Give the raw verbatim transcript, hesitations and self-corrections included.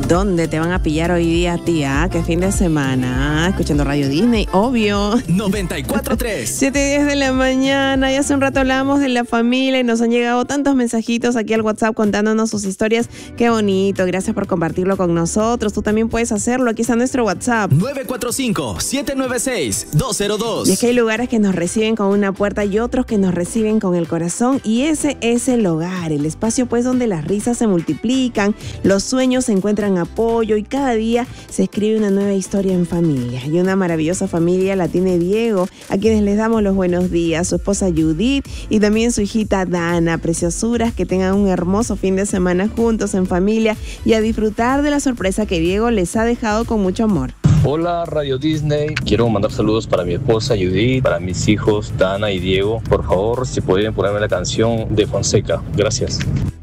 ¿Dónde te van a pillar hoy día, tía? ¿Qué fin de semana? Escuchando Radio Disney, obvio. noventa y cuatro tres. siete y diez de la mañana. Y hace un rato hablábamos de la familia y nos han llegado tantos mensajitos aquí al WhatsApp contándonos sus historias. Qué bonito. Gracias por compartirlo con nosotros. Tú también puedes hacerlo. Aquí está nuestro WhatsApp. nueve cuatro cinco, siete nueve seis, dos cero dos. Y es que hay lugares que nos reciben con una puerta y otros que nos reciben con el corazón. Y ese es el hogar, el espacio pues donde las risas se multiplican, los sueños se encuentran apoyo y cada día se escribe una nueva historia en familia. Y una maravillosa familia la tiene Diego, a quienes les damos los buenos días, su esposa Judith y también su hijita Dana. Preciosuras, que tengan un hermoso fin de semana juntos en familia y a disfrutar de la sorpresa que Diego les ha dejado con mucho amor. Hola Radio Disney, quiero mandar saludos para mi esposa Judith, para mis hijos Dana y Diego. Por favor, si pueden ponerme la canción de Fonseca. Gracias.